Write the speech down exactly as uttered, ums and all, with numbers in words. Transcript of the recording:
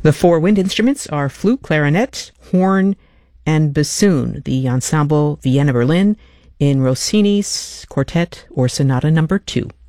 The four wind instruments are flute, clarinet, horn, and bassoon, the Ensemble Vienna Berlin in Rossini's Quartet or Sonata Number two.